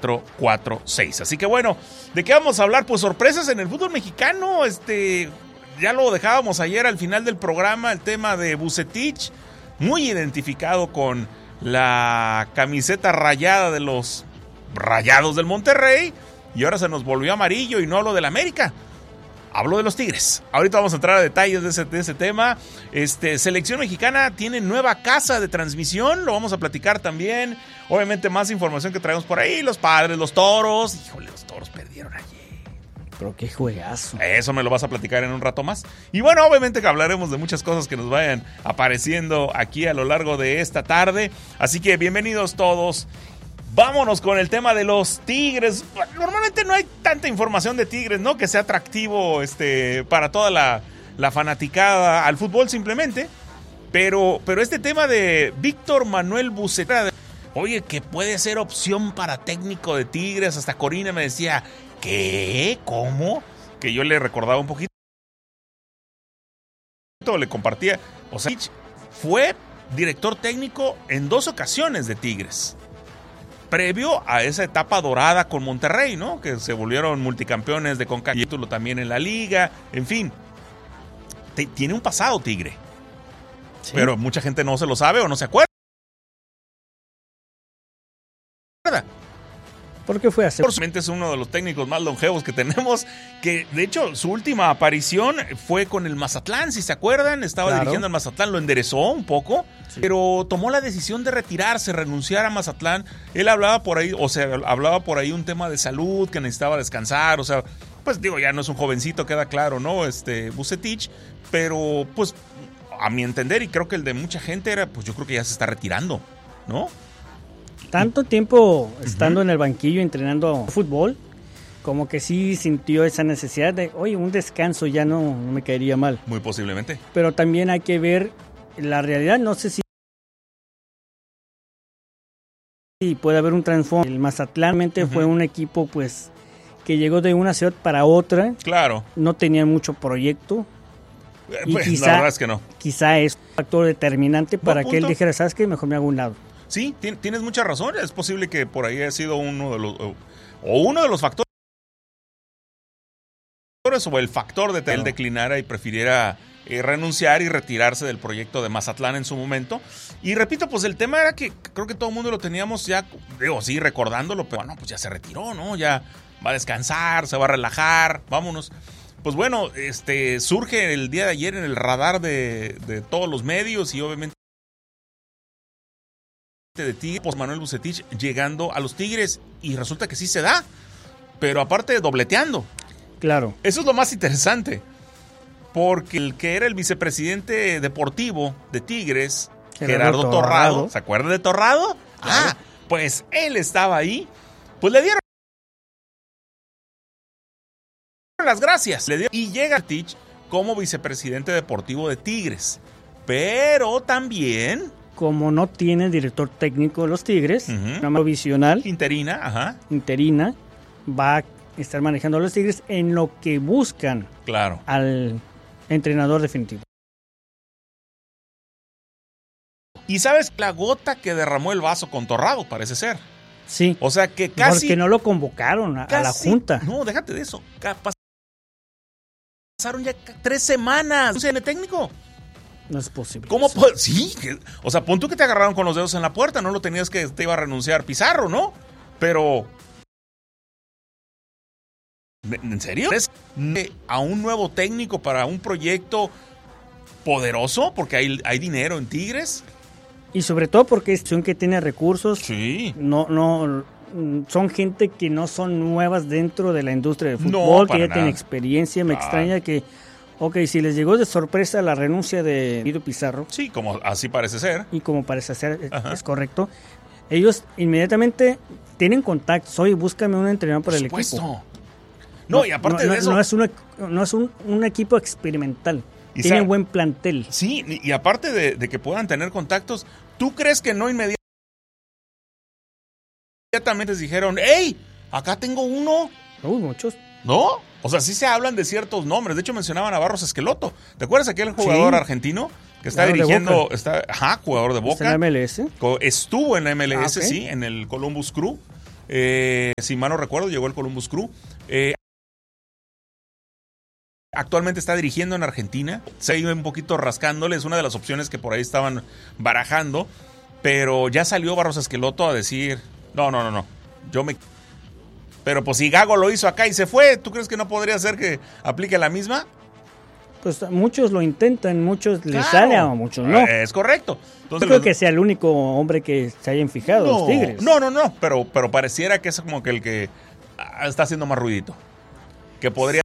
446. Así que bueno, ¿de qué vamos a hablar? Pues sorpresas en el fútbol mexicano. Ya lo dejábamos ayer al final del programa, el tema de Vucetich, muy identificado con la camiseta rayada de los Rayados del Monterrey, y ahora se nos volvió amarillo y no hablo del América. Hablo de los Tigres. Ahorita vamos a entrar a detalles de ese tema. Selección mexicana tiene nueva casa de transmisión. Lo vamos a platicar también. Obviamente más información que traemos por ahí. Los Padres, los Toros. Híjole, los Toros perdieron ayer. Pero qué juegazo. Eso me lo vas a platicar en un rato más. Y bueno, obviamente que hablaremos de muchas cosas que nos vayan apareciendo aquí a lo largo de esta tarde. Así que bienvenidos todos. Vámonos con el tema de los Tigres. Normalmente no hay tanta información de Tigres, ¿no? Que sea atractivo para toda la fanaticada al fútbol simplemente. Pero este tema de Víctor Manuel Vucetich, oye, que puede ser opción para técnico de Tigres. Hasta Corina me decía, ¿qué? ¿Cómo? Que yo le recordaba un poquito. Le compartía. O sea, fue director técnico en 2 ocasiones de Tigres. Previo a esa etapa dorada con Monterrey, ¿no? Que se volvieron multicampeones de CONCACAF, título también en la liga, en fin. Tiene un pasado Tigre. Sí. Pero mucha gente no se lo sabe o no se acuerda. ¿Por qué fue así? Posiblemente es uno de los técnicos más longevos que tenemos, que de hecho su última aparición fue con el Mazatlán, si se acuerdan, estaba dirigiendo al Mazatlán, lo enderezó un poco, sí, pero tomó la decisión de retirarse, renunciar a Mazatlán. Él hablaba por ahí, un tema de salud, que necesitaba descansar, o sea, pues digo, ya no es un jovencito, queda claro, ¿no? Vucetich, pero pues a mi entender, y creo que el de mucha gente era, pues yo creo que ya se está retirando, ¿no? Tanto tiempo estando en el banquillo entrenando fútbol, como que sí sintió esa necesidad de, oye, un descanso ya no me caería mal. Muy posiblemente. Pero también hay que ver la realidad, no sé si puede haber un transformo. El Mazatlán fue un equipo pues que llegó de una ciudad para otra. Claro. No tenía mucho proyecto. Pues quizá, la verdad es que no. Quizá es un factor determinante para que él dijera, ¿sabes qué? Mejor me hago un lado. Sí, tienes mucha razón. Es posible que por ahí haya sido uno de los factores o el factor de que él declinara y prefiriera renunciar y retirarse del proyecto de Mazatlán en su momento. Y repito, pues el tema era que creo que todo el mundo lo teníamos ya, sí, recordándolo, pero bueno, pues ya se retiró, ¿no? Ya va a descansar, se va a relajar, vámonos. Pues bueno, surge el día de ayer en el radar de todos los medios y obviamente de Tigres, pues Manuel Vucetich llegando a los Tigres, y resulta que sí se da, pero aparte dobleteando. Claro. Eso es lo más interesante, porque el que era el vicepresidente deportivo de Tigres, Gerardo Torrado, ¿se acuerdan de Torrado? Claro. Pues él estaba ahí, pues le dieron las gracias, y llega Vucetich como vicepresidente deportivo de Tigres, pero también, como no tiene director técnico de los Tigres, una provisional interina, va a estar manejando a los Tigres en lo que buscan al entrenador definitivo. Y sabes, la gota que derramó el vaso con Torrado, parece ser. Sí. O sea que casi, porque no lo convocaron a la junta. No, déjate de eso. Pasaron ya 3 semanas. ¿Un técnico? No es posible. ¿Cómo? Sí, o sea, pon tú que te agarraron con los dedos en la puerta, no lo tenías que te iba a renunciar Pizarro, ¿no? Pero ¿en serio? ¿A un nuevo técnico para un proyecto poderoso? Porque hay dinero en Tigres. Y sobre todo porque es un que tiene recursos. Sí. No son gente que no son nuevas dentro de la industria del fútbol, que ya tienen experiencia. Me extraña que si les llegó de sorpresa la renuncia de Guido Pizarro. Sí, como así parece ser. Y como parece ser, es correcto. Ellos inmediatamente tienen contactos. Oye, búscame un entrenador para el equipo. No, y aparte de eso, no es un equipo experimental. Tiene buen plantel. Sí, y aparte de que puedan tener contactos, ¿tú crees que no inmediatamente les dijeron, hey, acá tengo uno? Muchos. ¿No? O sea, sí se hablan de ciertos nombres. De hecho, mencionaban a Barros Esqueloto. ¿Te acuerdas aquel jugador argentino que está dirigiendo? Jugador de Boca. ¿Está en la MLS? Estuvo en la MLS, sí, en el Columbus Crew. Si mal no recuerdo, llegó el Columbus Crew. Actualmente está dirigiendo en Argentina. Se ha ido un poquito rascándole. Es una de las opciones que por ahí estaban barajando. Pero ya salió Barros Esqueloto a decir, no. Pero pues si Gago lo hizo acá y se fue, ¿tú crees que no podría ser que aplique la misma? Pues muchos lo intentan, muchos les sale, a muchos no. Es correcto. Entonces, no creo que sea el único hombre que se hayan fijado los Tigres. No, pero pareciera que es como que el que está haciendo más ruidito. Que podría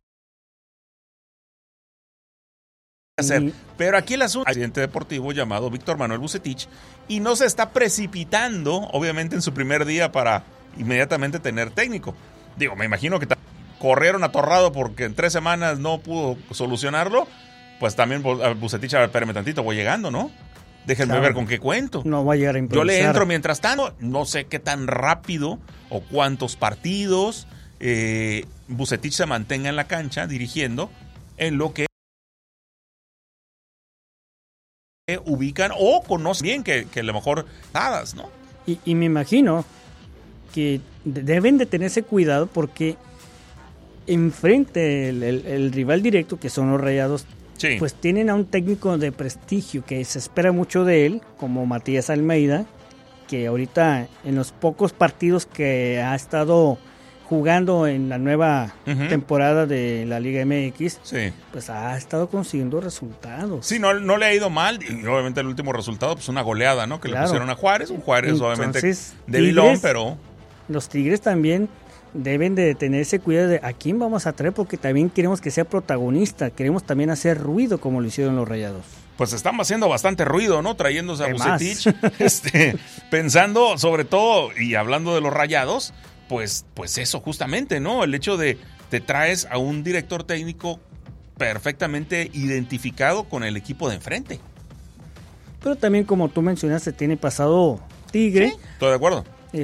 hacer. Pero aquí el asunto, hay un presidente deportivo llamado Víctor Manuel Vucetich y no se está precipitando, obviamente en su primer día para inmediatamente tener técnico. Digo, me imagino que corrieron atorrado porque en 3 semanas no pudo solucionarlo. Pues también Vucetich, a ver, espérame tantito, voy llegando, ¿no? Déjenme ver con qué cuento. No va a llegar a improvisar. Yo le entro mientras tanto, no sé qué tan rápido o cuántos partidos Vucetich se mantenga en la cancha dirigiendo en lo que ubican o conocen bien que a lo mejor nada, ¿no? Y me imagino que deben de tenerse cuidado porque enfrente el rival directo, que son los Rayados, sí, pues tienen a un técnico de prestigio que se espera mucho de él, como Matías Almeida, que ahorita en los pocos partidos que ha estado jugando en la nueva temporada de la Liga MX, sí, pues ha estado consiguiendo resultados. Sí, no le ha ido mal, y obviamente el último resultado, pues una goleada, ¿no? Que le pusieron a Juárez, un Juárez obviamente de vilón, pero... Los Tigres también deben de tenerse cuidado de a quién vamos a traer, porque también queremos que sea protagonista, queremos también hacer ruido como lo hicieron los Rayados. Pues están haciendo bastante ruido, ¿no? Trayéndose a Vucetich, pensando sobre todo, y hablando de los Rayados, pues eso justamente, ¿no? El hecho de te traes a un director técnico perfectamente identificado con el equipo de enfrente. Pero también, como tú mencionaste, tiene pasado Tigre. Sí, estoy de acuerdo.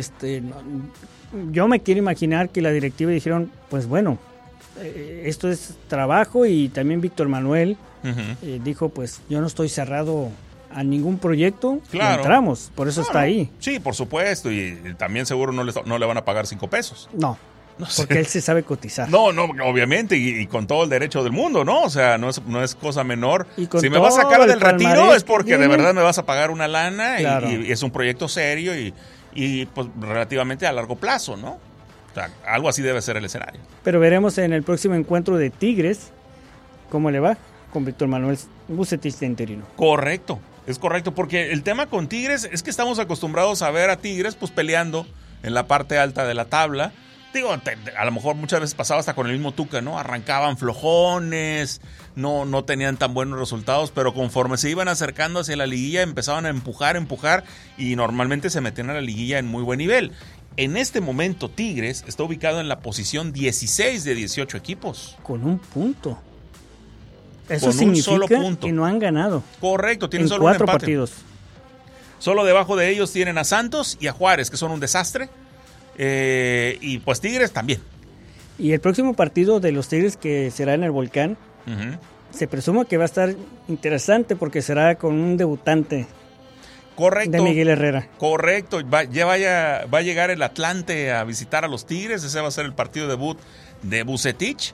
Yo me quiero imaginar que la directiva dijeron, pues bueno, esto es trabajo, y también Víctor Manuel dijo, pues yo no estoy cerrado a ningún proyecto, claro, entramos, por eso está ahí. Sí, por supuesto, y también seguro no le van a pagar 5 pesos. No porque él se sabe cotizar. No, obviamente, y con todo el derecho del mundo, ¿no? O sea, no es cosa menor. Si me vas a sacar del retiro es porque de verdad me vas a pagar una lana, claro, y es un proyecto serio y pues relativamente a largo plazo, ¿no? O sea, algo así debe ser el escenario. Pero veremos en el próximo encuentro de Tigres cómo le va con Víctor Manuel Vucetich de interino. Correcto, es correcto, porque el tema con Tigres es que estamos acostumbrados a ver a Tigres pues peleando en la parte alta de la tabla. Digo, a lo mejor muchas veces pasaba hasta con el mismo Tuca, ¿no? Arrancaban flojones, no tenían tan buenos resultados, pero conforme se iban acercando hacia la liguilla empezaban a empujar y normalmente se metían a la liguilla en muy buen nivel. En este momento Tigres está ubicado en la posición 16 de 18 equipos. Con un punto. Eso significa que no han ganado. Correcto, tienen solo 4 un empate. partidos. Solo debajo de ellos tienen a Santos y a Juárez, que son un desastre. Y pues Tigres también. Y el próximo partido de los Tigres, que será en el Volcán, se presume que va a estar interesante porque será con un debutante. Correcto. De Miguel Herrera. Correcto. Va a llegar el Atlante a visitar a los Tigres. Ese va a ser el partido debut de Vucetich.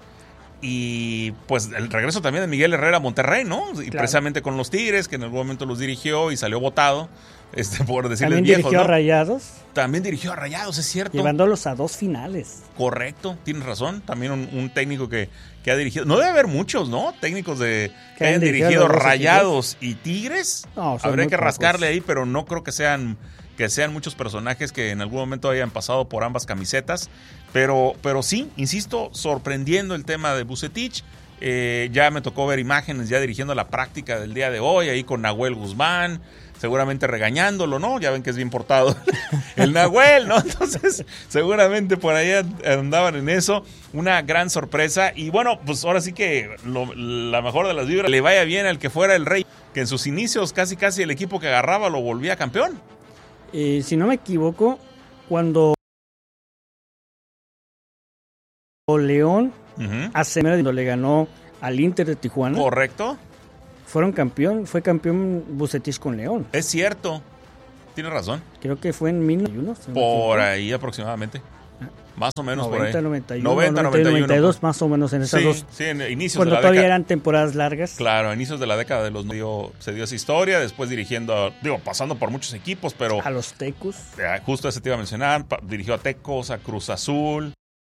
Y pues el regreso también de Miguel Herrera a Monterrey, ¿no? Y claro, precisamente con los Tigres, que en algún momento los dirigió y salió votado, por decirles también viejos, dirigió, ¿no?, a Rayados. También dirigió a Rayados, es cierto. Llevándolos a 2 finales. Correcto, tienes razón. También un técnico que ha dirigido. No debe haber muchos, ¿no? Técnicos que hayan dirigido Rayados y Tigres. No, habría que rascarle ahí, pero no creo que sean muchos personajes que en algún momento hayan pasado por ambas camisetas. Pero sí, insisto, sorprendiendo el tema de Vucetich. Ya me tocó ver imágenes ya dirigiendo la práctica del día de hoy, ahí con Nahuel Guzmán, seguramente regañándolo, ¿no? Ya ven que es bien portado el Nahuel, ¿no? Entonces, seguramente por ahí andaban en eso. Una gran sorpresa. Y bueno, pues ahora sí que la mejor de las vibras, le vaya bien al que fuera el Rey, que en sus inicios casi el equipo que agarraba lo volvía campeón. Si no me equivoco, cuando León hace menos le ganó al Inter de Tijuana. Correcto. Fue campeón Vucetich con León. Es cierto. Tienes razón. Creo que fue en 1991. Por ahí aproximadamente. Más o menos 90, por ahí. 90, 92, más o menos en esas dos. Sí, en inicios cuando de la todavía década. Eran temporadas largas. Claro, a inicios de la década de los se dio esa historia, después dirigiendo, pasando por muchos equipos, pero... A los Tecos. Justo ese te iba a mencionar, dirigió a Tecos, a Cruz Azul.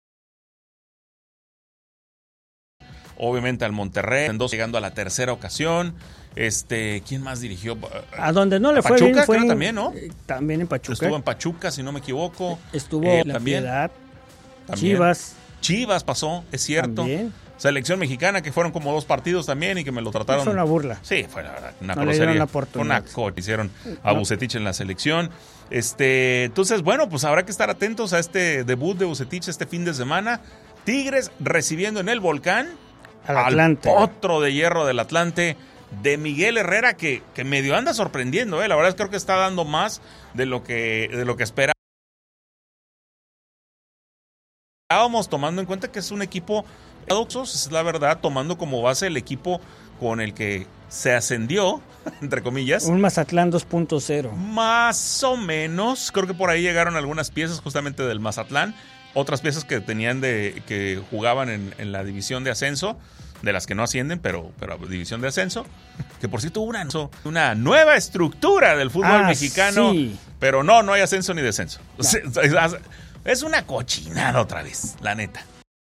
Obviamente al Monterrey, llegando a la tercera ocasión. ¿Quién más dirigió? A donde no le fue Pachuca, bien fue creo también, ¿no? También en Pachuca. Estuvo en Pachuca, si no me equivoco. Estuvo La también. Piedad, También. Chivas pasó, es cierto. También. Selección mexicana, que fueron como 2 partidos también y que me lo trataron. Fue una burla. Sí, fue la verdad, una no grosería. le dieron la oportunidad. Fue una hicieron a Vucetich en la selección. Entonces, bueno, pues habrá que estar atentos a este debut de Vucetich este fin de semana. Tigres recibiendo en el Volcán al Atlante. Potro de hierro del Atlante, de Miguel Herrera, que medio anda sorprendiendo, La verdad es que creo que está dando más de lo que esperábamos, tomando en cuenta que es un equipo es la verdad, tomando como base el equipo con el que se ascendió, entre comillas. Un Mazatlán 2.0. Más o menos, creo que por ahí llegaron algunas piezas justamente del Mazatlán, otras piezas que tenían que jugaban en la división de ascenso, de las que no ascienden, pero división de ascenso, que por cierto hubo una nueva estructura del fútbol mexicano, sí. Pero no hay ascenso ni descenso. No. Es una cochinada otra vez, la neta.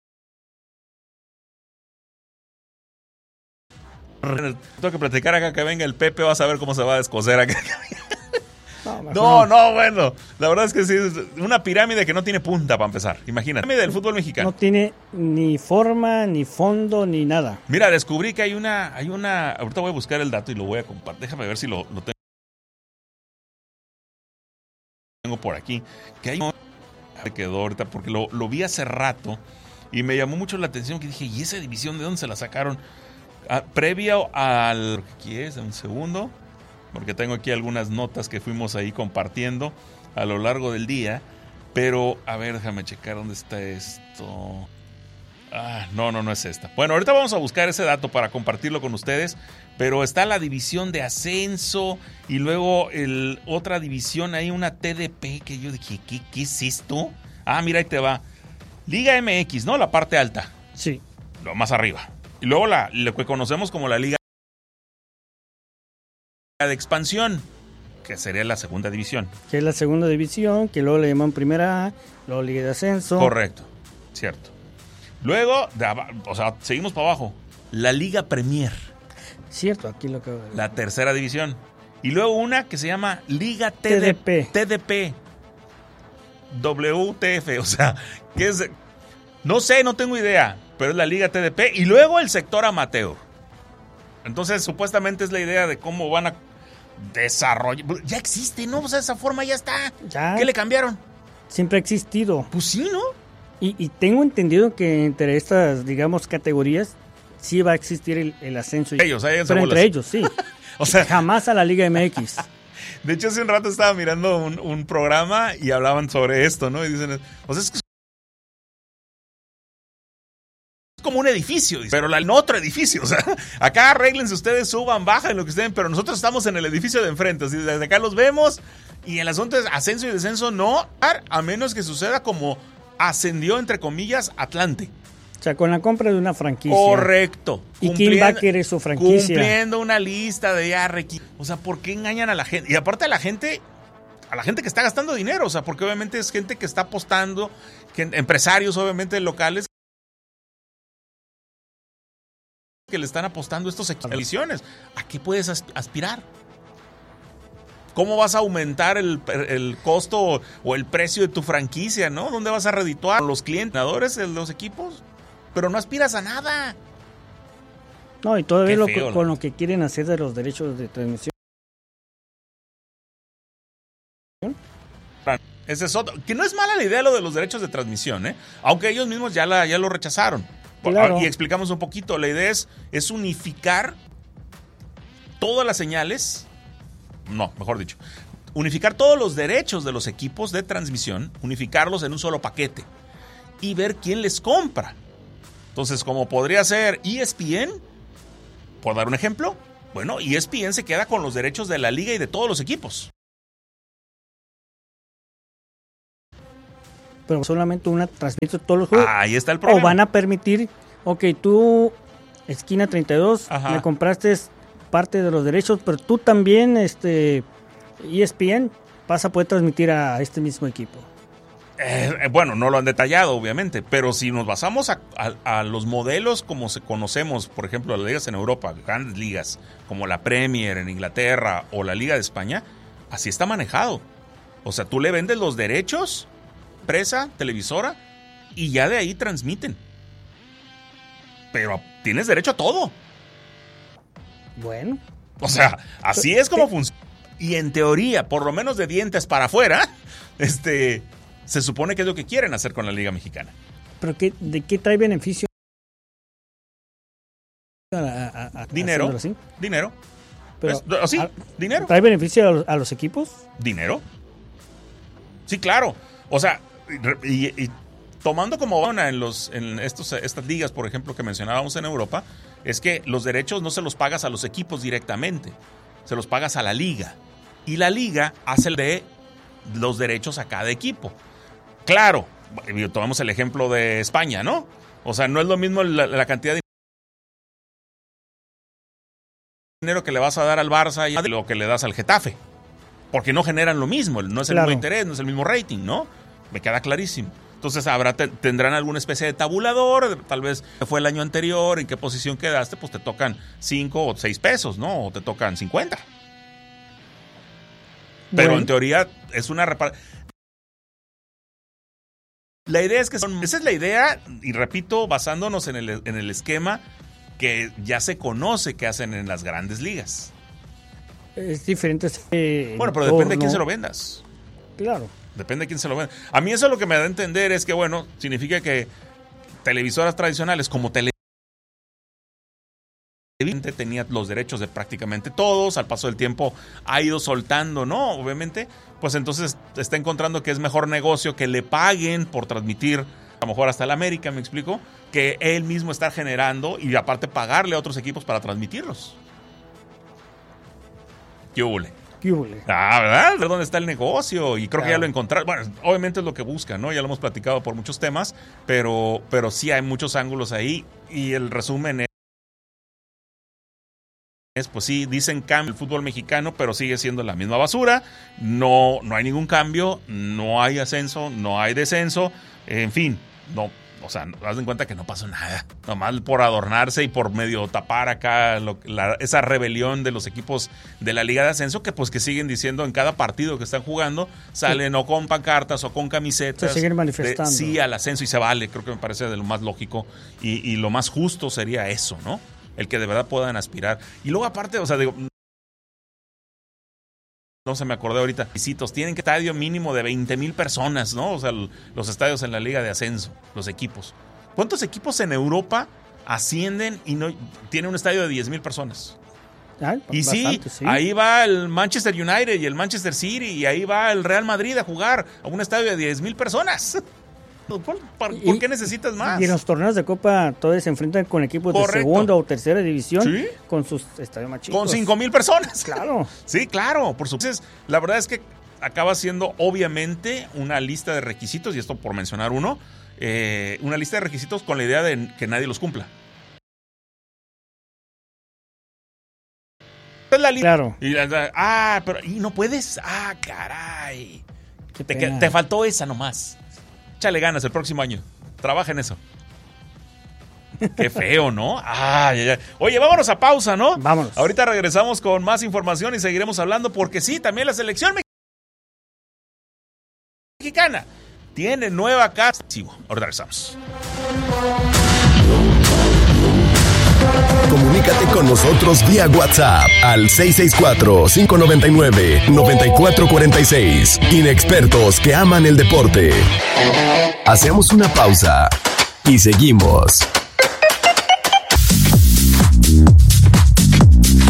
Tengo que platicar acá que venga el Pepe, vas a ver cómo se va a descoser acá. No, bueno, la verdad es que sí, es una pirámide que no tiene punta para empezar, imagínate. Pirámide del fútbol mexicano. No tiene ni forma, ni fondo, ni nada. Mira, descubrí que hay una, ahorita voy a buscar el dato y lo voy a compartir, déjame ver si lo tengo por aquí, que hay me quedó ahorita porque lo vi hace rato y me llamó mucho la atención, que dije, ¿y esa división de dónde se la sacaron? Previo al... ¿Qué es? Un segundo, porque tengo aquí algunas notas que fuimos ahí compartiendo a lo largo del día, pero a ver, déjame checar dónde está esto. No es esta. Bueno, ahorita vamos a buscar ese dato para compartirlo con ustedes, pero está la división de ascenso y luego otra división, hay una TDP que yo dije, ¿qué es esto? Mira, ahí te va. Liga MX, ¿no? La parte alta. Sí. Lo más arriba. Y luego lo que conocemos como la Liga de Expansión, que sería la segunda división. Que es la segunda división, que luego le llaman Primera A, luego Liga de Ascenso. Correcto, cierto. Luego, seguimos para abajo. La Liga Premier. Cierto, aquí lo acabo de ver. La tercera división. Y luego una que se llama Liga TDP. WTF, o sea, ¿qué es? No sé, no tengo idea, pero es la Liga TDP. Y luego el sector amateur. Entonces, supuestamente es la idea de cómo van a desarrollar. Ya existe, ¿no? O sea, esa forma ya está. Ya. ¿Qué le cambiaron? Siempre ha existido. Pues sí, ¿no? Y tengo entendido que entre estas, digamos, categorías, sí va a existir el ascenso. Pero entre ellos, sí. O sea, jamás a la Liga MX. De hecho, hace un rato estaba mirando un programa y hablaban sobre esto, ¿no? Y dicen, o sea, es como un edificio, pero en otro edificio, o sea, acá arréglense ustedes, suban, bajen lo que estén, pero nosotros estamos en el edificio de enfrente, así desde acá los vemos, y el asunto es ascenso y descenso no, a menos que suceda como ascendió, entre comillas, Atlante. O sea, con la compra de una franquicia. Correcto. ¿Y quién va a querer su franquicia? Cumpliendo una lista de o sea, ¿por qué engañan a la gente? Y aparte a la gente que está gastando dinero, o sea, porque obviamente es gente que está apostando, empresarios obviamente locales que le están apostando estos ediciones. ¿A qué puedes aspirar? ¿Cómo vas a aumentar el costo o el precio de tu franquicia, no? ¿Dónde vas a redituar los clientes, los equipos? Pero no aspiras a nada. No, y todavía con lo que quieren hacer de los derechos de transmisión. Ese es otro. Que no es mala la idea lo de los derechos de transmisión, ¿eh? Aunque ellos mismos ya lo rechazaron. Claro. Y explicamos un poquito. La idea es unificar todas las señales. No, mejor dicho. Unificar todos los derechos de los equipos de transmisión, unificarlos en un solo paquete y ver quién les compra. Entonces, como podría ser ESPN, por dar un ejemplo, bueno, ESPN se queda con los derechos de la liga y de todos los equipos. pero solamente una transmite todos los juegos. Ahí está el problema. O van a permitir, tú, esquina 32, me compraste parte de los derechos, pero tú también, ESPN, vas a poder transmitir a este mismo equipo. Bueno, no lo han detallado, obviamente, pero si nos basamos a los modelos como conocemos, por ejemplo, las ligas en Europa, grandes ligas, como la Premier en Inglaterra o la Liga de España, así está manejado. O sea, tú le vendes los derechos, empresa, televisora, y ya de ahí transmiten. Pero tienes derecho a todo. Bueno. O sea, así es como funciona. Y en teoría, por lo menos de dientes para afuera, se supone que es lo que quieren hacer con la Liga Mexicana. ¿Pero de qué trae beneficio? Dinero. Dinero. Pero, dinero. ¿Trae beneficio a los equipos? Dinero. Sí, claro. O sea, y tomando como en estas ligas, por ejemplo, que mencionábamos en Europa, es que los derechos no se los pagas a los equipos directamente, se los pagas a la liga. Y la liga hace de los derechos a cada equipo. Claro, tomamos el ejemplo de España, ¿no? O sea, no es lo mismo la cantidad de dinero que le vas a dar al Barça y lo que le das al Getafe. Porque no generan lo mismo, no es el mismo interés, no es el mismo rating, ¿no? Me queda clarísimo. Entonces tendrán alguna especie de tabulador, tal vez fue el año anterior, en qué posición quedaste, pues te tocan 5 o 6 pesos, ¿no? O te tocan 50. Pero en teoría es una reparación. La idea es que esa es la idea, y repito, basándonos en el esquema que ya se conoce que hacen en las grandes ligas. Es diferente. Bueno, pero depende de quién se lo vendas. Claro. Depende de quién se lo venda. A mí eso lo que me da a entender es que, bueno, significa que televisoras tradicionales como tenía los derechos de prácticamente todos, al paso del tiempo ha ido soltando, ¿no? Obviamente, pues entonces está encontrando que es mejor negocio que le paguen por transmitir, a lo mejor hasta el América, me explico, que él mismo está generando y aparte pagarle a otros equipos para transmitirlos. ¿Qué hule? ¿Verdad? ¿De dónde está el negocio? Y creo que ya lo encontraron. Bueno, obviamente es lo que buscan, ¿no? Ya lo hemos platicado por muchos temas, pero sí hay muchos ángulos ahí y el resumen es, pues sí, dicen cambio el fútbol mexicano, pero sigue siendo la misma basura. No hay ningún cambio, no hay ascenso, no hay descenso, en fin, no. O sea, haz en cuenta que no pasó nada. Nomás por adornarse y por medio tapar acá esa rebelión de los equipos de la Liga de Ascenso que pues que siguen diciendo en cada partido que están jugando, salen o con pancartas o con camisetas. Se siguen manifestando. Sí al ascenso y se vale. Creo que me parece de lo más lógico y lo más justo sería eso, ¿no? El que de verdad puedan aspirar. Y luego aparte, o sea, digo... No se me acordé ahorita. Tienen que estadio mínimo de 20,000 personas, ¿no? O sea, los estadios en la Liga de Ascenso, los equipos. ¿Cuántos equipos en Europa ascienden y no tienen un estadio de 10,000 personas? Y bastante, sí, ahí va el Manchester United y el Manchester City y ahí va el Real Madrid a jugar a un estadio de 10,000 personas. ¿Por qué necesitas más? Y en los torneos de Copa todos se enfrentan con equipos de segunda o tercera división, ¿sí? Con sus estadios más chicos. Con 5,000 personas. Claro. Sí, claro, por supuesto. La verdad es que acaba siendo obviamente una lista de requisitos, y esto por mencionar uno, una lista de requisitos con la idea de que nadie los cumpla. Es la lista. Claro. Pero ¿y no puedes? Caray. Te faltó esa nomás. Échale ganas el próximo año. Trabaja en eso. Qué feo, ¿no? Oye, vámonos a pausa, ¿no? Vámonos. Ahorita regresamos con más información y seguiremos hablando porque sí, también la selección mexicana tiene nueva casa. Ahorita regresamos. Comunícate con nosotros vía WhatsApp al 664-599-9446. Inexpertos que aman el deporte. Hacemos una pausa y seguimos.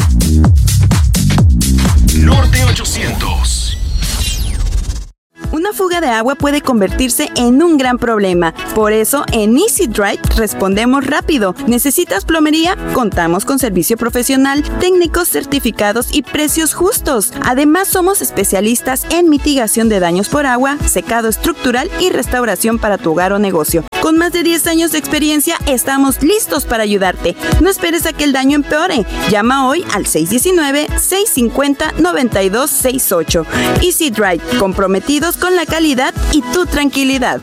Norte 800. Una fuga de agua puede convertirse en un gran problema. Por eso, en Easy Dry respondemos rápido. ¿Necesitas plomería? Contamos con servicio profesional, técnicos certificados y precios justos. Además, somos especialistas en mitigación de daños por agua, secado estructural y restauración para tu hogar o negocio. Con más de 10 años de experiencia, estamos listos para ayudarte. No esperes a que el daño empeore. Llama hoy al 619-650-9268. Easy Dry, comprometidos con la calidad y tu tranquilidad.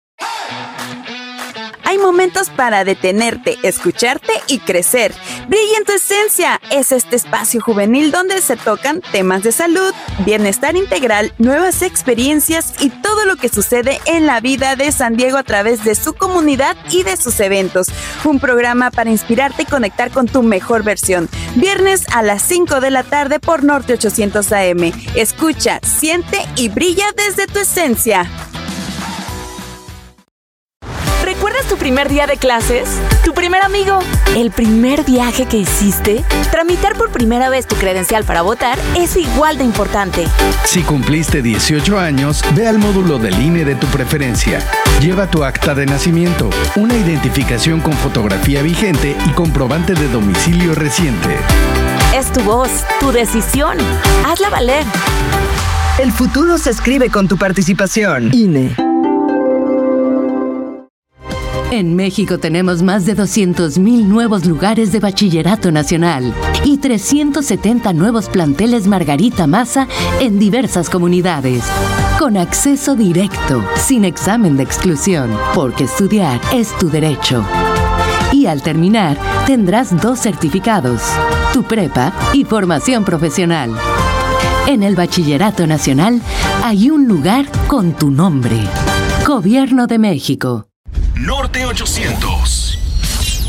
Hay momentos para detenerte, escucharte y crecer. Brilla en tu esencia. Es este espacio juvenil donde se tocan temas de salud, bienestar integral, nuevas experiencias y todo lo que sucede en la vida de San Diego a través de su comunidad y de sus eventos. Un programa para inspirarte y conectar con tu mejor versión. Viernes a las 5 de la tarde por Norte 800 AM. Escucha, siente y brilla desde tu esencia. ¿Recuerdas tu primer día de clases? ¿Tu primer amigo? ¿El primer viaje que hiciste? Tramitar por primera vez tu credencial para votar es igual de importante. Si cumpliste 18 años, ve al módulo del INE de tu preferencia. Lleva tu acta de nacimiento, una identificación con fotografía vigente y comprobante de domicilio reciente. Es tu voz, tu decisión. Hazla valer. El futuro se escribe con tu participación. INE. En México tenemos más de 200,000 nuevos lugares de bachillerato nacional y 370 nuevos planteles Margarita Maza en diversas comunidades. Con acceso directo, sin examen de exclusión, porque estudiar es tu derecho. Y al terminar, tendrás 2 certificados, tu prepa y formación profesional. En el Bachillerato Nacional hay un lugar con tu nombre. Gobierno de México. Norte 800.